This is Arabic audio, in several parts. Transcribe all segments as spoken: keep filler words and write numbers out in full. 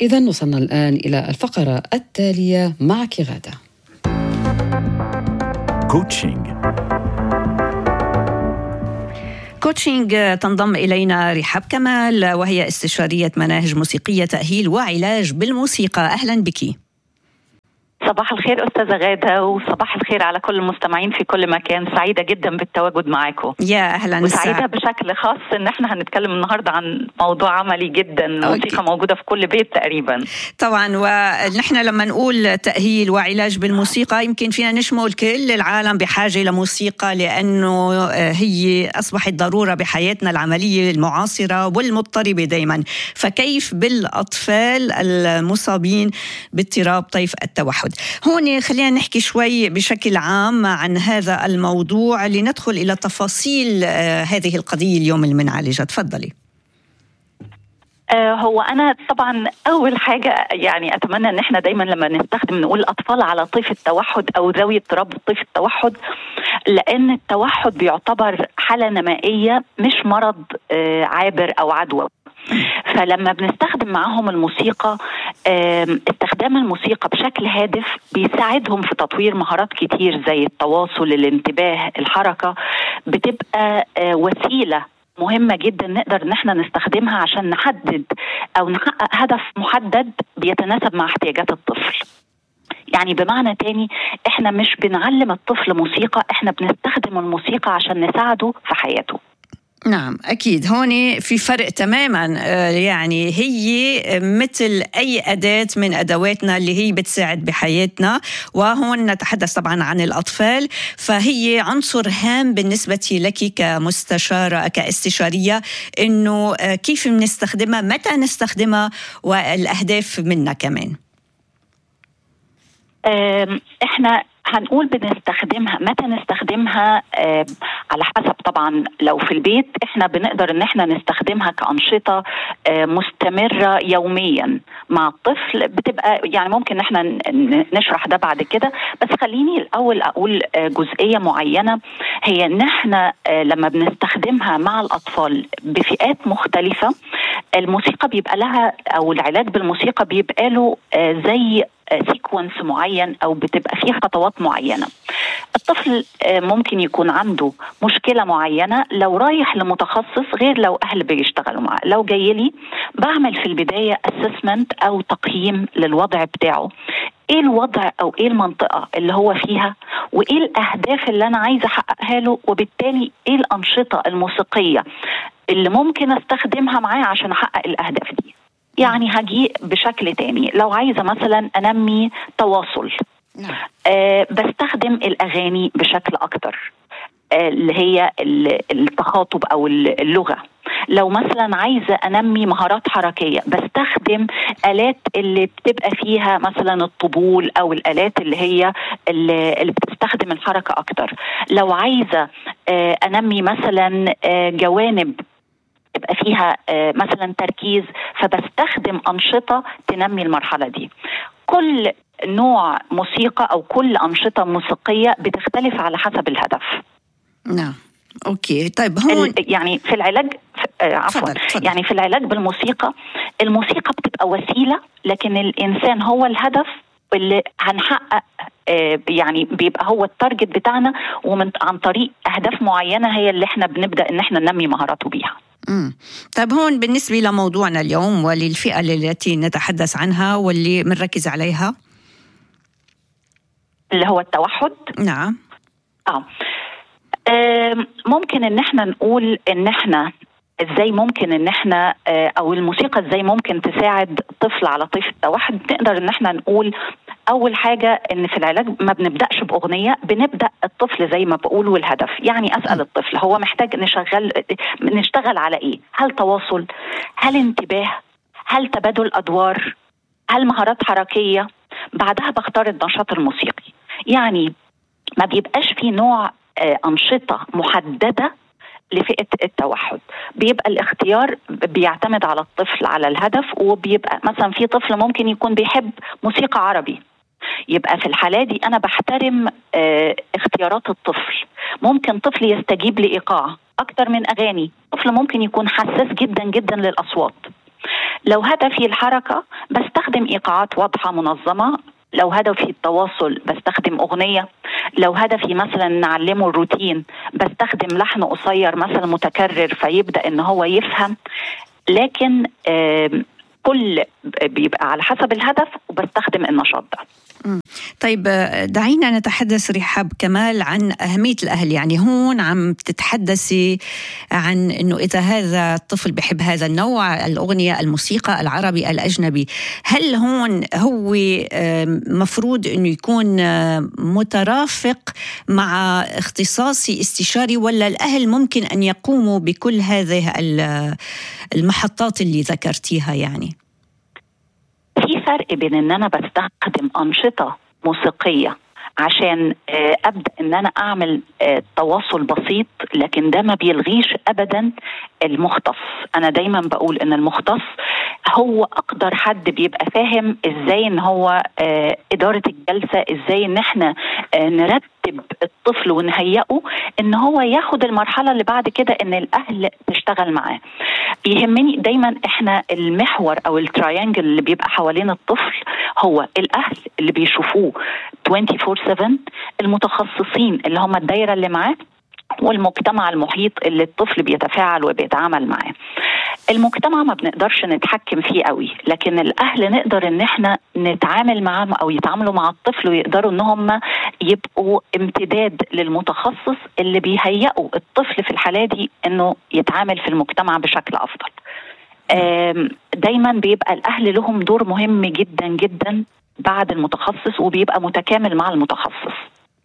إذن وصلنا الآن إلى الفقرة التالية معك غادة. كوتشينج. كوتشينج تنضم إلينا رحاب كمال، وهي استشارية مناهج موسيقية تأهيل وعلاج بالموسيقى. أهلا بك. صباح الخير أستاذة غادة، وصباح الخير على كل المستمعين في كل مكان. سعيدة جدا بالتواجد معكم. يا أهلا. وسعيدة بشكل خاص إن احنا هنتكلم النهاردة عن موضوع عملي جدا. الموسيقى موجودة في كل بيت تقريبا. طبعا، ونحن لما نقول تأهيل وعلاج بالموسيقى يمكن فينا نشمل كل العالم بحاجة لموسيقى، لأنه هي أصبحت ضرورة بحياتنا العملية المعاصرة والمضطربة دايما. فكيف بالأطفال المصابين باضطراب طيف التوحد؟ هون خلينا نحكي شوي بشكل عام عن هذا الموضوع لندخل إلى تفاصيل هذه القضية اليوم المنعالجة. تفضلي. هو أنا طبعا أول حاجة يعني أتمنى أن احنا دايما لما نستخدم نقول أطفال على طيف التوحد أو ذوي اضطراب طيف التوحد، لأن التوحد بيعتبر حالة نمائية مش مرض عابر أو عدوى. فلما بنستخدم معهم الموسيقى، استخدام الموسيقى بشكل هادف بيساعدهم في تطوير مهارات كتير زي التواصل، الانتباه، الحركة. بتبقى وسيلة مهمة جدا نقدر ان احنا نستخدمها عشان نحدد او نحقق هدف محدد بيتناسب مع احتياجات الطفل. يعني بمعنى تاني، احنا مش بنعلم الطفل موسيقى، احنا بنستخدم الموسيقى عشان نساعده في حياته. نعم أكيد، هون في فرق تماما. يعني هي مثل أي أداة من أدواتنا اللي هي بتساعد بحياتنا، وهون نتحدث طبعا عن الأطفال. فهي عنصر هام بالنسبة لك كمستشارة كاستشارية، إنه كيف بنستخدمها، متى نستخدمها، والأهداف منا كمان. إحنا هنقول بنستخدمها متى نستخدمها، آه على حسب طبعا. لو في البيت احنا بنقدر ان احنا نستخدمها كأنشطة آه مستمرة يوميا مع الطفل، بتبقى يعني ممكن احنا نشرح ده بعد كده. بس خليني الاول اقول آه جزئية معينة، هي ان احنا آه لما بنستخدمها مع الاطفال بفئات مختلفة، الموسيقى بيبقى لها او العلاج بالموسيقى بيبقى له آه زي سيكونس معين أو بتبقى فيه خطوات معينة. الطفل ممكن يكون عنده مشكلة معينة، لو رايح لمتخصص غير لو أهل بيشتغلوا معه. لو جاي لي بعمل في البداية أسسمنت أو تقييم للوضع بتاعه، ايه الوضع او ايه المنطقة اللي هو فيها، وايه الاهداف اللي انا عايزة احققها له، وبالتالي ايه الانشطة الموسيقية اللي ممكن استخدمها معاه عشان احقق الاهداف دي. يعني هجي بشكل تاني، لو عايزة مثلا أنمي تواصل، أه بستخدم الأغاني بشكل أكتر، أه اللي هي التخاطب أو اللغة. لو مثلا عايزة أنمي مهارات حركية، بستخدم آلات اللي بتبقى فيها مثلا الطبول أو الآلات اللي هي اللي بتستخدم الحركة أكتر. لو عايزة أه أنمي مثلا أه جوانب يبقى فيها مثلا تركيز، فبستخدم أنشطة تنمي المرحلة دي. كل نوع موسيقى أو كل أنشطة موسيقية بتختلف على حسب الهدف. نعم أوكي. طيب هون يعني في العلاج عفوا يعني في العلاج بالموسيقى، الموسيقى بتبقى وسيلة، لكن الإنسان هو الهدف اللي هنحقق، يعني بيبقى هو التارجت بتاعنا، ومن عن طريق أهداف معينة هي اللي احنا بنبدأ إن احنا ننمي مهاراته بيها. امم طيب هون بالنسبة لموضوعنا اليوم وللفئة التي نتحدث عنها واللي بنركز عليها، اللي هو التوحد. نعم. آه. آه ممكن ان احنا نقول ان احنا ازاي ممكن ان احنا آه او الموسيقى ازاي ممكن تساعد طفل على طيف التوحد. نقدر ان احنا نقول اول حاجة ان في العلاج ما بنبدأش باغنية، بنبدأ الطفل زي ما بقول والهدف. يعني اسأل الطفل هو محتاج نشغل نشتغل على ايه؟ هل تواصل؟ هل انتباه؟ هل تبادل ادوار؟ هل مهارات حركية؟ بعدها بختار النشاط الموسيقي. يعني ما بيبقاش في نوع آه أنشطة محددة لفئة التوحد، بيبقى الاختيار بيعتمد على الطفل على الهدف. وبيبقى مثلا في طفل ممكن يكون بيحب موسيقى عربي، يبقى في الحالة دي أنا بحترم اه اختيارات الطفل. ممكن طفل يستجيب لإيقاع أكتر من أغاني، طفل ممكن يكون حساس جدا جدا للأصوات. لو هدفي الحركة بستخدم بستخدم إيقاعات واضحة منظمة. لو هدفي التواصل بستخدم أغنية. لو هدفي مثلا نعلمه الروتين بستخدم لحن قصير مثلا متكرر فيبدأ إن هو يفهم. لكن كل بيبقى على حسب الهدف وبستخدم النشاط ده. طيب دعينا نتحدث رحاب كمال عن أهمية الأهل. يعني هون عم تتحدثي عن أنه إذا هذا الطفل بحب هذا النوع الأغنية الموسيقى العربي الأجنبي، هل هون هو مفروض أنه يكون مترافق مع اختصاصي استشاري، ولا الأهل ممكن أن يقوموا بكل هذه المحطات اللي ذكرتيها؟ يعني في فرق بين ان انا بستخدم انشطه موسيقيه عشان ابدا ان انا اعمل تواصل بسيط، لكن ده ما بيلغيش ابدا المختص. انا دايما بقول ان المختص هو اقدر حد بيبقى فاهم ازاي ان هو اداره الجلسه، ازاي ان احنا نرتب الطفل ونهيئه ان هو ياخد المرحله اللي بعد كده ان الاهل تشتغل معاه. يهمني دايما احنا المحور او التراينجل اللي بيبقى حوالين الطفل هو الاهل اللي بيشوفوه أربعة وعشرين سبعة، المتخصصين اللي هم الدايره اللي معاه، والمجتمع المحيط اللي الطفل بيتفاعل وبيتعامل معاه. المجتمع ما بنقدرش نتحكم فيه قوي، لكن الأهل نقدر ان احنا نتعامل معهم او يتعاملوا مع الطفل، ويقدروا ان هم يبقوا امتداد للمتخصص اللي بيهيئوا الطفل في الحالة دي انه يتعامل في المجتمع بشكل افضل. دايما بيبقى الأهل لهم دور مهم جدا جدا بعد المتخصص، وبيبقى متكامل مع المتخصص.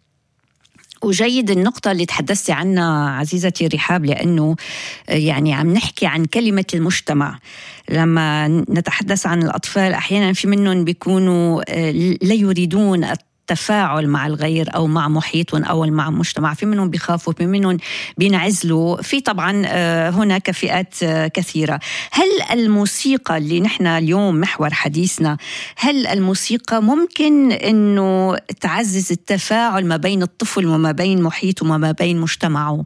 وجيد النقطة اللي تحدثتي عنها عزيزتي رحاب، لأنه يعني عم نحكي عن كلمة المجتمع. لما نتحدث عن الأطفال أحيانا في منهم بيكونوا لا يريدون التفاعل مع الغير أو مع محيطهم أو مع مجتمع، في منهم بيخافوا، في منهم بينعزلوا، في طبعا هناك فئات كثيرة. هل الموسيقى اللي نحن اليوم محور حديثنا، هل الموسيقى ممكن أنه تعزز التفاعل ما بين الطفل وما بين محيطه وما بين مجتمعه؟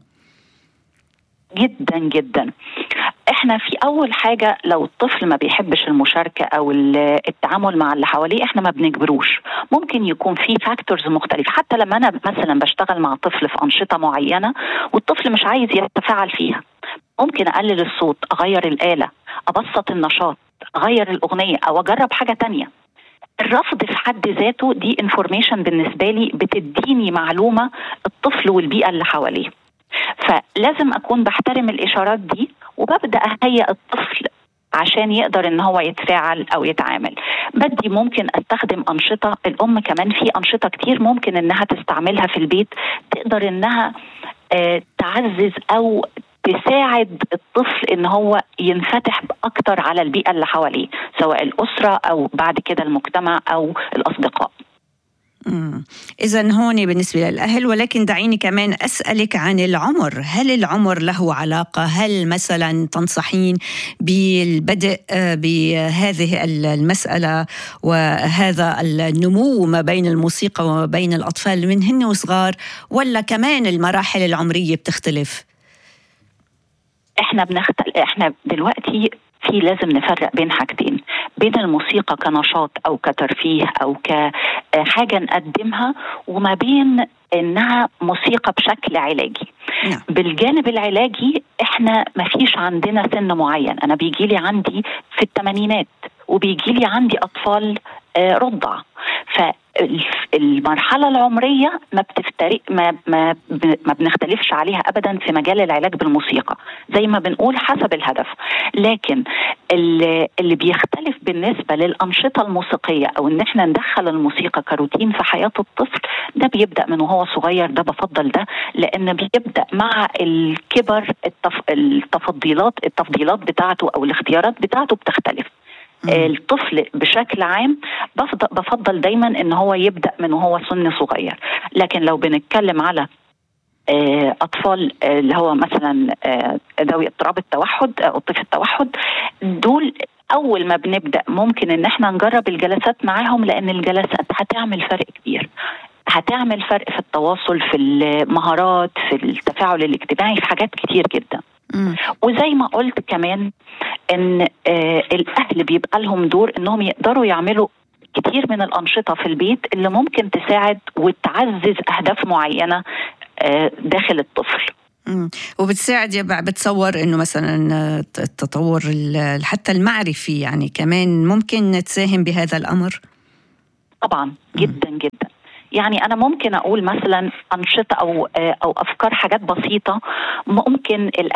جدا جدا. احنا في اول حاجة لو الطفل ما بيحبش المشاركة او التعامل مع اللي حواليه احنا ما بنجبروش. ممكن يكون في فاكتورز مختلفة. حتى لما انا مثلا بشتغل مع طفل في انشطة معينة والطفل مش عايز يتفاعل فيها، ممكن اقلل الصوت، اغير الآلة، ابسط النشاط، اغير الاغنية، او اجرب حاجة تانية. الرفض في حد ذاته دي انفورميشن بالنسبة لي، بتديني معلومة الطفل والبيئة اللي حواليه. فلازم أكون بحترم الإشارات دي، وببدأ أهيئ الطفل عشان يقدر إن هو يتفاعل أو يتعامل. بدي ممكن أستخدم أنشطة. الأم كمان في أنشطة كتير ممكن إنها تستعملها في البيت، تقدر إنها آه تعزز أو تساعد الطفل إن هو ينفتح أكتر على البيئة اللي حواليه، سواء الأسرة أو بعد كده المجتمع أو الأصدقاء. إذن هون بالنسبة للأهل. ولكن دعيني كمان أسألك عن العمر. هل العمر له علاقة؟ هل مثلا تنصحين بالبدء بهذه المسألة وهذا النمو ما بين الموسيقى وما بين الأطفال من هن وصغار، ولا كمان المراحل العمرية بتختلف؟ احنا بنختلف. احنا دلوقتي في لازم نفرق بين حاجتين، بين الموسيقى كنشاط أو كترفيه أو كحاجة نقدمها، وما بين إنها موسيقى بشكل علاجي. نعم. بالجانب العلاجي إحنا ما فيش عندنا سن معين. أنا بيجيلي عندي في الثمانينات وبيجيلي عندي أطفال رضع. فالمرحلة العمرية ما بتفترق ما ما ما بنختلفش عليها أبدا في مجال العلاج بالموسيقى، زي ما بنقول حسب الهدف. لكن اللي, اللي بيختلف بالنسبة للأنشطة الموسيقية أو إن إحنا ندخل الموسيقى كروتين في حياة الطفل، ده بيبدأ من وهو صغير. ده بفضل ده لأن بيبدأ مع الكبر التف... التفضيلات التفضيلات بتاعته أو الاختيارات بتاعته بتختلف. الطفل بشكل عام بفضل دايما ان هو يبدأ من وهو سن صغير. لكن لو بنتكلم على اطفال اللي هو مثلا ذوي اضطراب التوحد او طفل التوحد، دول اول ما بنبدأ ممكن ان احنا نجرب الجلسات معاهم، لان الجلسات هتعمل فرق كبير، هتعمل فرق في التواصل، في المهارات، في التفاعل الاجتماعي، في حاجات كتير جدا. وزي ما قلت كمان ان آه الاهل بيبقى لهم دور انهم يقدروا يعملوا كتير من الأنشطة في البيت اللي ممكن تساعد وتعزز أهداف معينة آه داخل الطفل. مم. وبتساعد يبقى بتصور انه مثلا التطور حتى المعرفي يعني كمان ممكن تساهم بهذا الامر. طبعا جدا مم. جدا. يعني أنا ممكن أقول مثلا أنشطة أو أو أفكار حاجات بسيطة ممكن